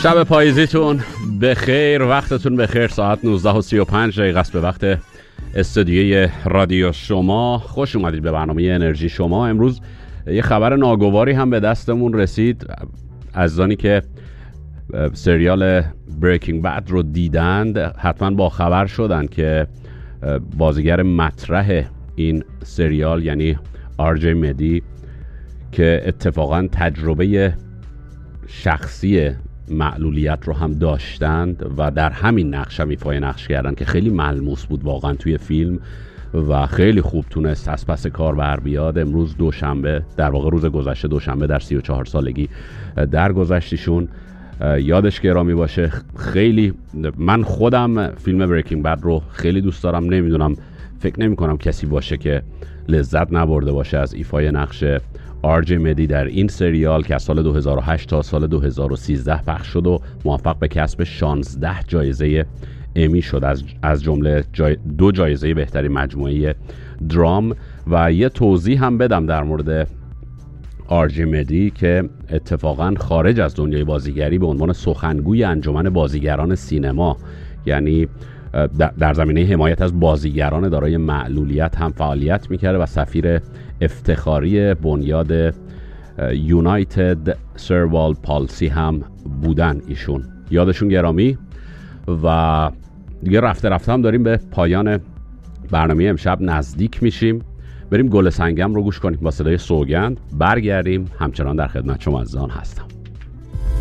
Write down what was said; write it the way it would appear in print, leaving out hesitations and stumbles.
شب پاییزیتون بخیر، وقتتون بخیر. ساعت 19:35 است به وقت استودیوی رادیو شما. خوش اومدید به برنامه انرژی شما. امروز یه خبر ناگواری هم به دستمون رسید. عزیزانی که سریال بریکینگ بد رو دیدند حتما با خبر شدن که بازیگر مطرح این سریال یعنی آرجی مدی که اتفاقا تجربه شخصی معلولیت رو هم داشتند و در همین نقش هم ایفای نقش کردن که خیلی ملموس بود واقعا توی فیلم و خیلی خوب تونست از پس کار بر بیاد. امروز دوشنبه، در واقع روز گذشته دوشنبه، در 34 سالگی درگذشتیشون، یادش گرامی باشه. خیلی من خودم فیلم بریکینگ بد رو خیلی دوست دارم. نمیدونم، فکر نمی کنم کسی باشه که لذت نبرده باشه از ایفای نقش آرجی مدی در این سریال که از سال 2008 تا سال 2013 پخش شد و موفق به کسب 16 جایزه امی شد، از جمله 2 جایزه بهترین مجموعه درام. و یه توضیح هم بدم در مورد آرجی مدی که اتفاقا خارج از دنیای بازیگری به عنوان سخنگوی انجمن بازیگران سینما، یعنی در زمینه حمایت از بازیگران دارای معلولیت هم فعالیت میکرده و سفیر افتخاری بنیاد یونایتد سروال پالسی هم بودن ایشون. یادشون گرامی. و دیگه رفته رفته هم داریم به پایان برنامه امشب نزدیک میشیم. بریم گل سنگم رو گوش کنیم با صدای سوگند. برگردیم، همچنان در خدمت شما عزیزان هستم.